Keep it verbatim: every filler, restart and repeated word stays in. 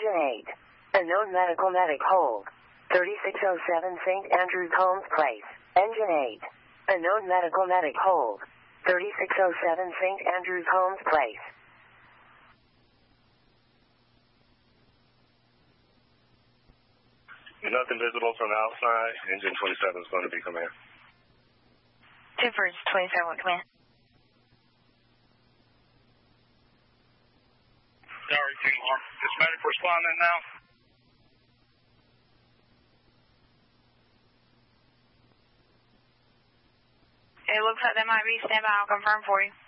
Engine eight. Unknown medical medic hold. thirty-six oh seven Saint Andrews Holmes Place. Engine eight. Unknown medical medic hold. thirty-six oh seven Saint Andrews Holmes Place. Nothing visible from the outside. Engine twenty-seven is going to be command. Two for twenty-seven, command. Sorry, two alarm. Is medic responding now? It looks like they might be. Stand by. I'll confirm for you.